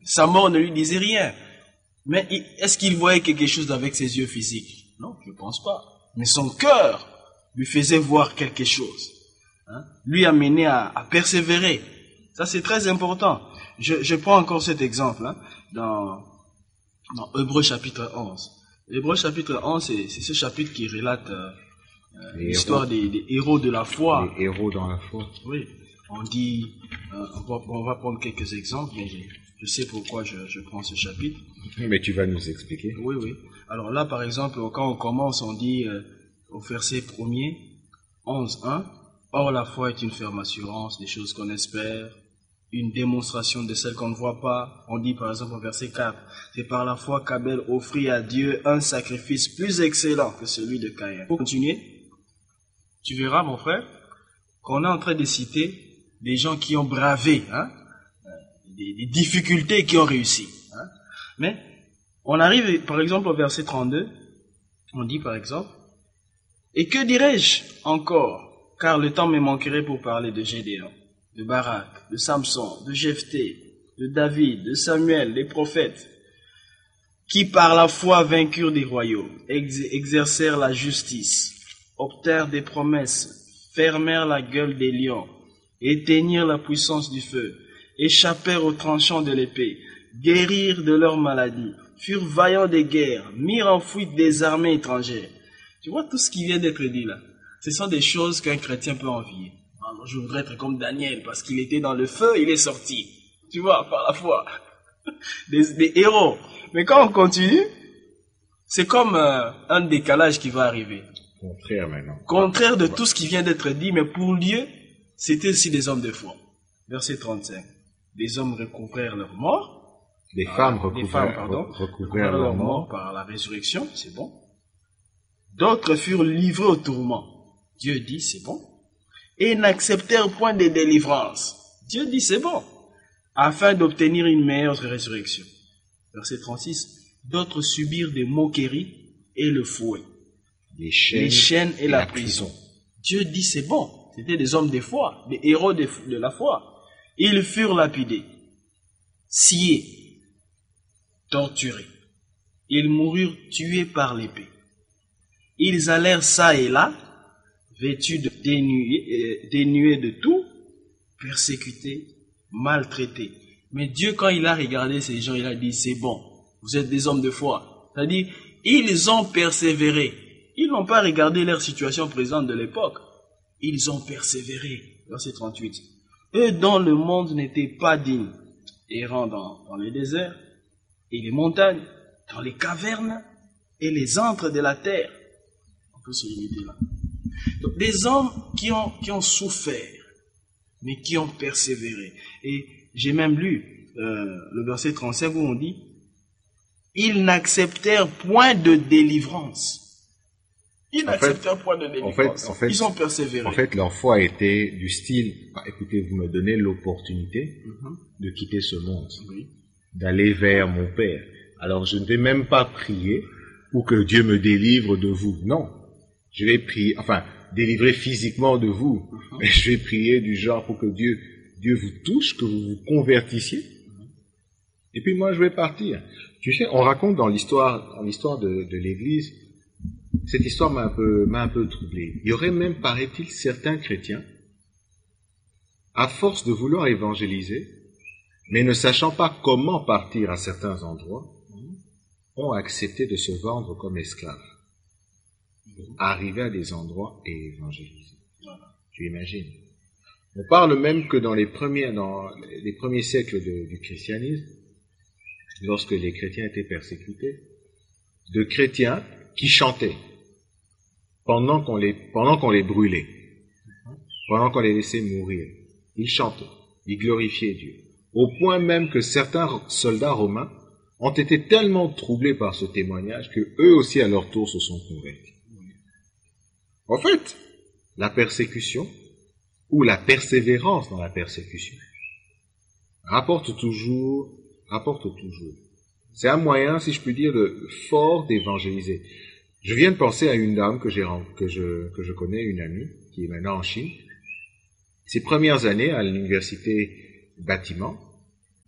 Sa mort ne lui disait rien. Mais est-ce qu'il voyait quelque chose avec ses yeux physiques? Non, je ne pense pas. Mais son cœur lui faisait voir quelque chose. Hein? Lui amenait à persévérer. Ça, c'est très important. Je prends encore cet exemple hein, dans Hébreux chapitre 11. Hébreux chapitre 11, c'est ce chapitre qui relate l'histoire des héros de la foi. Les héros dans la foi. Oui. On dit, on va prendre quelques exemples, mais je sais pourquoi je prends ce chapitre. Mais tu vas nous expliquer. Oui, oui. Alors là, par exemple, quand on commence, on dit au verset 1er, 11.1, « Or la foi est une ferme assurance des choses qu'on espère, une démonstration de celles qu'on ne voit pas. » On dit par exemple au verset 4, « C'est par la foi qu'Abel offrit à Dieu un sacrifice plus excellent que celui de Caïn. » Pour continuer, tu verras, mon frère, qu'on est en train de citer des gens qui ont bravé hein, des difficultés et qui ont réussi. Hein. Mais on arrive par exemple au verset 32, on dit par exemple, « Et que dirais-je encore, car le temps me manquerait pour parler de Gédéon, de Barak, de Samson, de Jephthé, de David, de Samuel, des prophètes, qui par la foi vainquirent des royaumes, exercèrent la justice, obtinrent des promesses, fermèrent la gueule des lions, éteignirent la puissance du feu, échappèrent aux tranchants de l'épée, guérirent de leurs maladies, furent vaillants des guerres, mirent en fuite des armées étrangères. » Tu vois tout ce qui vient d'être dit là. Ce sont des choses qu'un chrétien peut envier. Alors, je voudrais être comme Daniel parce qu'il était dans le feu, il est sorti. Tu vois, par la foi. Des héros. Mais quand on continue, c'est comme un décalage qui va arriver. Contraire maintenant. Contraire de tout ce qui vient d'être dit, mais pour Dieu, c'était aussi des hommes de foi. Verset 35. Des hommes recouvrèrent leur mort. Des femmes recouvrèrent leur mort par la résurrection, c'est bon. D'autres furent livrés au tourment. Dieu dit, c'est bon. Et n'acceptèrent point de délivrance. Dieu dit, c'est bon. Afin d'obtenir une meilleure résurrection. Verset 36. D'autres subirent des moqueries et le fouet. Les chaînes et la prison. Dieu dit, c'est bon. C'était des hommes de foi, des héros de la foi. Ils furent lapidés, sciés, torturés. Ils moururent tués par l'épée. Ils allèrent ça et là, vêtus dénués de tout, persécutés, maltraités. Mais Dieu, quand il a regardé ces gens, il a dit, c'est bon, vous êtes des hommes de foi. C'est-à-dire, ils ont persévéré. Ils n'ont pas regardé leur situation présente de l'époque. Ils ont persévéré. Verset 38. Eux dont le monde n'était pas digne, errant dans les déserts et les montagnes, dans les cavernes et les antres de la terre. On peut se limiter là. Donc, des hommes qui ont souffert, mais qui ont persévéré. Et j'ai même lu le verset 35 où on dit, ils n'acceptèrent point de délivrance. Ils n'acceptèrent point de délivrance. Ils ont persévéré. En fait, leur foi était du style, écoutez, vous me donnez l'opportunité de quitter ce monde, d'aller vers mon Père. Alors, je ne vais même pas prier pour que Dieu me délivre de vous. Non. Je vais prier, délivrer physiquement de vous. Mais je vais prier du genre pour que Dieu vous touche, que vous vous convertissiez. Et puis moi, je vais partir. Tu sais, on raconte dans l'histoire de l'Église, cette histoire m'a un peu troublé. Il y aurait même, paraît-il, certains chrétiens, à force de vouloir évangéliser, mais ne sachant pas comment partir à certains endroits, ont accepté de se vendre comme esclaves. Arriver à des endroits et évangéliser. Tu imagines. On parle même que dans les premiers siècles du christianisme, lorsque les chrétiens étaient persécutés, de chrétiens qui chantaient pendant qu'on les brûlait, pendant qu'on les laissait mourir. Ils chantaient, ils glorifiaient Dieu. Au point même que certains soldats romains ont été tellement troublés par ce témoignage que eux aussi à leur tour se sont convertis. En fait, la persécution ou la persévérance dans la persécution rapporte toujours. C'est un moyen, si je puis dire, fort d'évangéliser. Je viens de penser à une dame que je connais, une amie, qui est maintenant en Chine. Ses premières années à l'université bâtiment,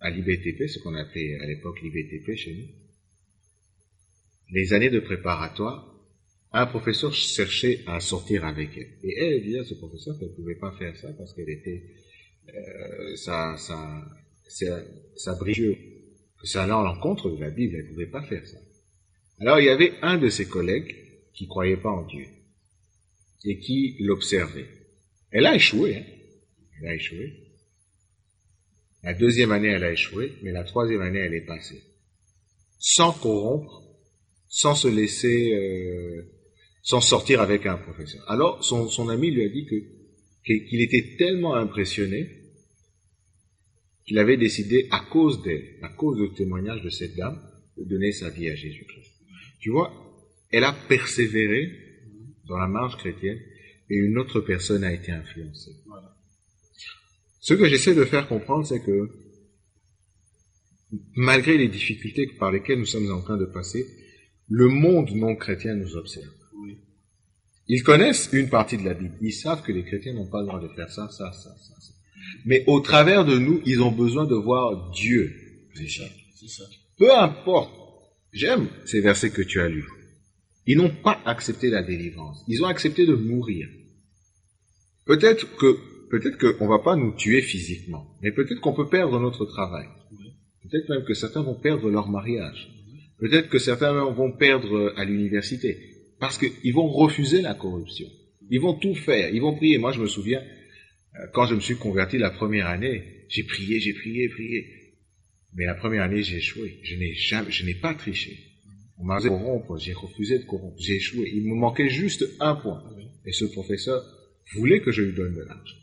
à l'IBTP, ce qu'on appelait à l'époque l'IBTP chez nous, les années de préparatoire, un professeur cherchait à sortir avec elle. Et elle disait à ce professeur qu'elle ne pouvait pas faire ça parce qu'elle était, ça brillait, que ça allait en l'encontre de la Bible, elle ne pouvait pas faire ça. Alors il y avait un de ses collègues qui ne croyait pas en Dieu et qui l'observait. Elle a échoué, hein. Elle a échoué. La deuxième année, elle a échoué, mais la troisième année, elle est passée. Sans corrompre, sans se laisser, sans sortir avec un professeur. Alors, son ami lui a dit qu'il était tellement impressionné qu'il avait décidé, à cause d'elle, à cause du témoignage de cette dame, de donner sa vie à Jésus-Christ. Tu vois, elle a persévéré dans la marche chrétienne et une autre personne a été influencée. Voilà. Ce que j'essaie de faire comprendre, c'est que malgré les difficultés par lesquelles nous sommes en train de passer, le monde non chrétien nous observe. Oui. Ils connaissent une partie de la Bible. Ils savent que les chrétiens n'ont pas le droit de faire ça. Mais au travers de nous, ils ont besoin de voir Dieu. C'est ça. Peu importe. J'aime ces versets que tu as lus. Ils n'ont pas accepté la délivrance. Ils ont accepté de mourir. Peut-être qu'on va pas nous tuer physiquement, mais peut-être qu'on peut perdre notre travail. Oui. Peut-être même que certains vont perdre leur mariage. Peut-être que certains vont perdre à l'université. Parce qu'ils vont refuser la corruption. Ils vont tout faire. Ils vont prier. Moi, je me souviens, quand je me suis converti la première année, j'ai prié. Mais la première année, j'ai échoué. Je n'ai pas triché. On m'a dit de corrompre. J'ai refusé de corrompre. J'ai échoué. Il me manquait juste un point. Et ce professeur voulait que je lui donne de l'argent.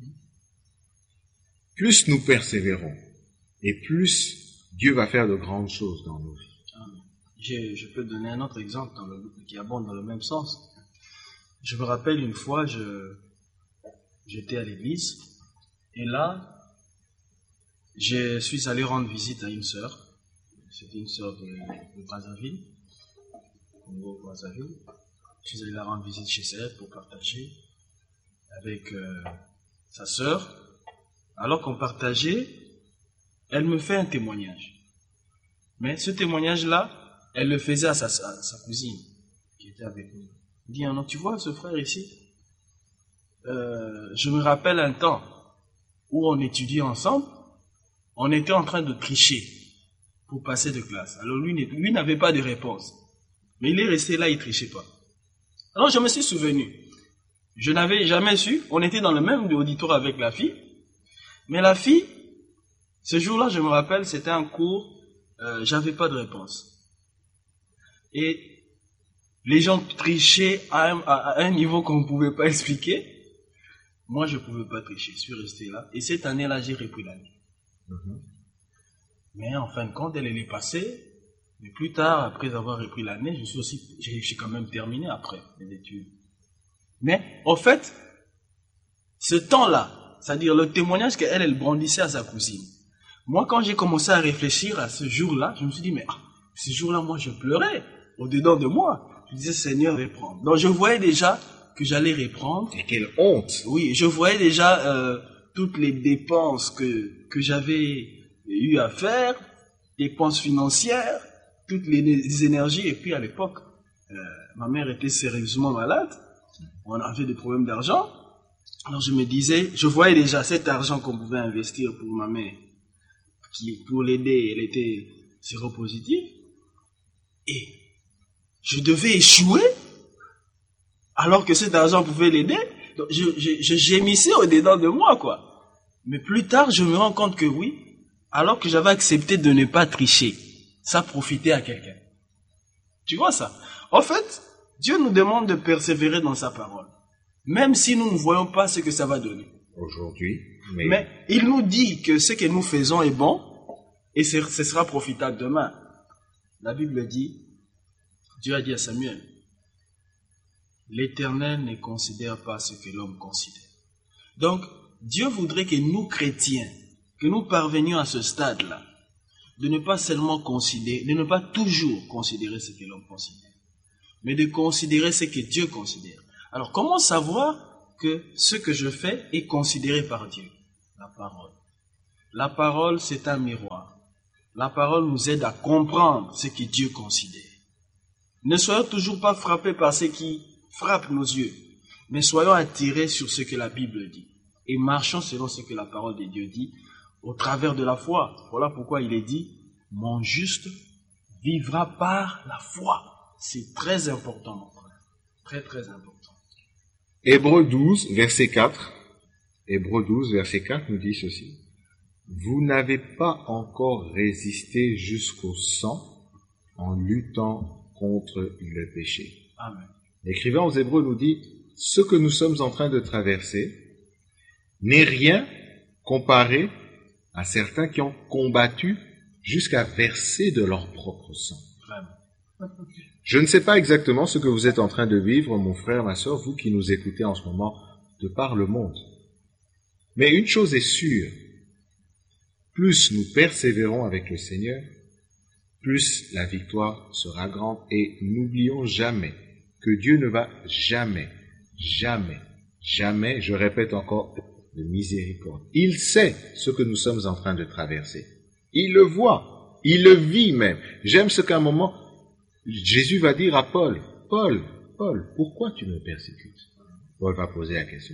Plus nous persévérons, et plus Dieu va faire de grandes choses dans nos vies. Je peux donner un autre exemple qui abonde dans le même sens. Je me rappelle une fois, j'étais à l'église, et là, je suis allé rendre visite à une sœur. C'était une sœur de Brazzaville, Congo Brazzaville. Je suis allé la rendre visite chez elle pour partager avec sa sœur. Alors qu'on partageait, elle me fait un témoignage. Mais ce témoignage-là, elle le faisait à sa cousine, qui était avec nous. Elle dit, non, tu vois ce frère ici, je me rappelle un temps où on étudiait ensemble, on était en train de tricher pour passer de classe. Alors lui n'avait pas de réponse. Mais il est resté là, il ne trichait pas. Alors je me suis souvenu. Je n'avais jamais su, on était dans le même auditoire avec la fille, mais la fille, ce jour-là, je me rappelle, c'était un cours, j'avais pas de réponse. Et les gens trichaient à un niveau qu'on ne pouvait pas expliquer. Moi, je ne pouvais pas tricher, je suis resté là. Et cette année-là, j'ai repris l'année. Mais en fin de compte, elle est passée. Mais plus tard, après avoir repris l'année, j'ai quand même terminé après les études. Mais, au fait, ce temps-là, c'est-à-dire le témoignage qu'elle brandissait à sa cousine. Moi, quand j'ai commencé à réfléchir à ce jour-là, je me suis dit, mais ce jour-là, moi, je pleurais au-dedans de moi. Je disais, Seigneur, reprends. Donc, je voyais déjà que j'allais reprendre. Et quelle honte! Oui, je voyais déjà toutes les dépenses que j'avais eu à faire, dépenses financières, toutes les énergies. Et puis, à l'époque, ma mère était sérieusement malade. On avait des problèmes d'argent. Alors je me disais, je voyais déjà cet argent qu'on pouvait investir pour ma mère, pour l'aider, elle était séropositive, et je devais échouer, alors que cet argent pouvait l'aider. Donc je gémissais au-dedans de moi, quoi. Mais plus tard, je me rends compte que oui, alors que j'avais accepté de ne pas tricher, ça profitait à quelqu'un. Tu vois ça? En fait, Dieu nous demande de persévérer dans sa parole. Même si nous ne voyons pas ce que ça va donner. Aujourd'hui. Mais il nous dit que ce que nous faisons est bon et ce sera profitable demain. La Bible dit, Dieu a dit à Samuel, l'Éternel ne considère pas ce que l'homme considère. Donc, Dieu voudrait que nous, chrétiens, que nous parvenions à ce stade-là, de ne pas seulement considérer, de ne pas toujours considérer ce que l'homme considère, mais de considérer ce que Dieu considère. Alors, comment savoir que ce que je fais est considéré par Dieu? La parole. La parole, c'est un miroir. La parole nous aide à comprendre ce que Dieu considère. Ne soyons toujours pas frappés par ce qui frappe nos yeux, mais soyons attirés sur ce que la Bible dit. Et marchons selon ce que la parole de Dieu dit au travers de la foi. Voilà pourquoi il est dit, mon juste vivra par la foi. C'est très important, mon frère. Très, très important. Hébreux 12, verset 4. Hébreux 12, verset 4 nous dit ceci. Vous n'avez pas encore résisté jusqu'au sang en luttant contre le péché. Amen. L'écrivain aux Hébreux nous dit, ce que nous sommes en train de traverser n'est rien comparé à certains qui ont combattu jusqu'à verser de leur propre sang. Vraiment. Je ne sais pas exactement ce que vous êtes en train de vivre, mon frère, ma sœur, vous qui nous écoutez en ce moment de par le monde. Mais une chose est sûre, plus nous persévérons avec le Seigneur, plus la victoire sera grande. Et n'oublions jamais que Dieu ne va jamais, je répète encore, de miséricorde. Il sait ce que nous sommes en train de traverser. Il le voit, il le vit même. J'aime ce qu'à un moment, Jésus va dire à Paul, Paul, pourquoi tu me persécutes? Paul va poser la question.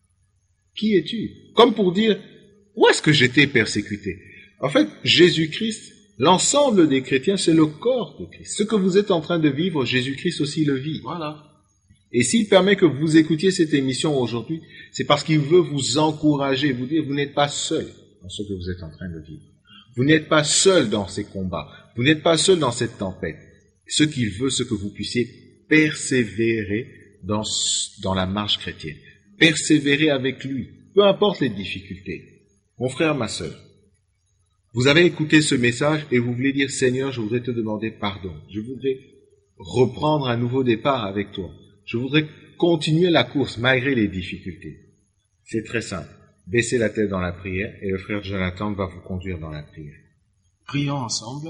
Qui es-tu? Comme pour dire, où est-ce que j'étais persécuté? En fait, Jésus-Christ, l'ensemble des chrétiens, c'est le corps de Christ. Ce que vous êtes en train de vivre, Jésus-Christ aussi le vit. Voilà. Et s'il permet que vous écoutiez cette émission aujourd'hui, c'est parce qu'il veut vous encourager, vous dire, vous n'êtes pas seul dans ce que vous êtes en train de vivre. Vous n'êtes pas seul dans ces combats. Vous n'êtes pas seul dans cette tempête. Ce qu'il veut, c'est que vous puissiez persévérer dans la marche chrétienne. Persévérer avec lui, peu importe les difficultés. Mon frère, ma sœur, vous avez écouté ce message et vous voulez dire, Seigneur, je voudrais te demander pardon. Je voudrais reprendre un nouveau départ avec toi. Je voudrais continuer la course malgré les difficultés. C'est très simple. Baissez la tête dans la prière et le frère Jonathan va vous conduire dans la prière. Prions ensemble.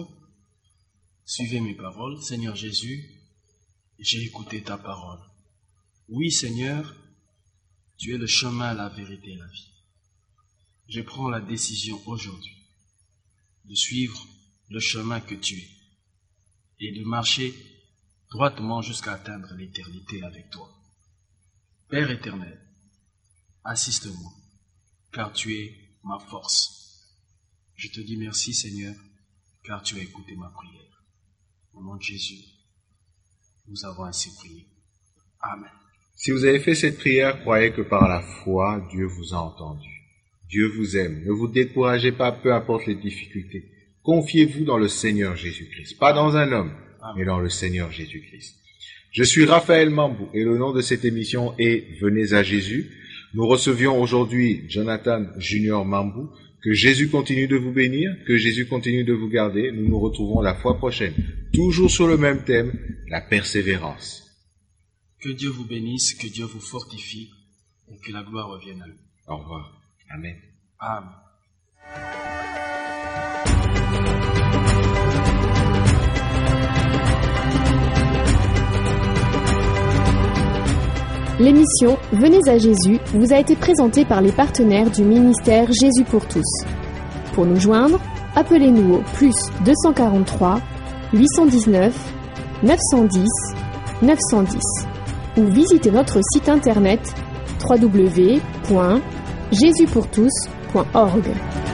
Suivez mes paroles. Seigneur Jésus, j'ai écouté ta parole. Oui, Seigneur, tu es le chemin, la vérité et la vie. Je prends la décision aujourd'hui de suivre le chemin que tu es et de marcher droitement jusqu'à atteindre l'éternité avec toi. Père éternel, assiste-moi, car tu es ma force. Je te dis merci, Seigneur, car tu as écouté ma prière. Au nom de Jésus, nous avons ainsi prié. Amen. Si vous avez fait cette prière, croyez que par la foi, Dieu vous a entendu. Dieu vous aime. Ne vous découragez pas, peu importe les difficultés. Confiez-vous dans le Seigneur Jésus-Christ. Pas dans un homme, mais dans le Seigneur Jésus-Christ. Je suis Raphaël Mambou et le nom de cette émission est Venez à Jésus. Nous recevions aujourd'hui Jonathan Junior Mambou. Que Jésus continue de vous bénir, que Jésus continue de vous garder. Nous nous retrouvons la fois prochaine, toujours sur le même thème, la persévérance. Que Dieu vous bénisse, que Dieu vous fortifie et que la gloire revienne à lui. Au revoir. Amen. Amen. L'émission Venez à Jésus vous a été présentée par les partenaires du ministère Jésus pour tous. Pour nous joindre, appelez-nous au +243 819 910 910 ou visitez notre site internet www.jesuspourtous.org.